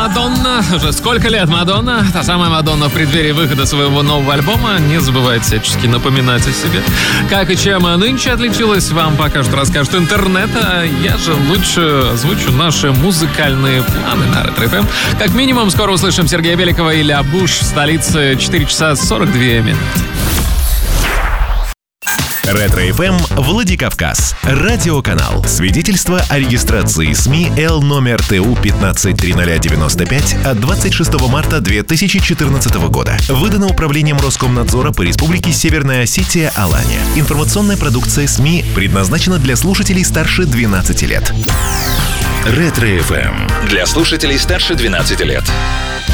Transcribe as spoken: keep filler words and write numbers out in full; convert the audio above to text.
Мадонна. Уже сколько лет Мадонна? Та самая Мадонна в преддверии выхода своего нового альбома не забывает всячески напоминать о себе. Как и чем нынче отличилась, вам покажут, расскажет интернет. А я же лучше озвучу наши музыкальные планы на Ретро эф эм. Как минимум, скоро услышим Сергея Беликова и Ля Буш в столице. четыре часа сорок две минуты. Ретро эф эм Владикавказ. Радиоканал. Свидетельство о регистрации СМИ Л номер Т У пятнадцать триста девяносто пять от двадцать шестого марта две тысячи четырнадцатого года. Выдано Управлением Роскомнадзора по Республике Северная Осетия Алания. Информационная продукция СМИ предназначена для слушателей старше двенадцати лет. Ретро эф эм. Для слушателей старше двенадцати лет.